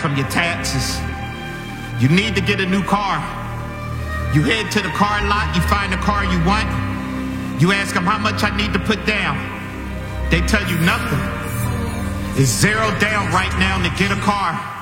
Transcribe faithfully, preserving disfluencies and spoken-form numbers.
from your taxes. You need to get a new car. You head to the car lot, you find the car you want. You ask them how much I need to put down. They tell you nothing. It's zero down right now to get a car.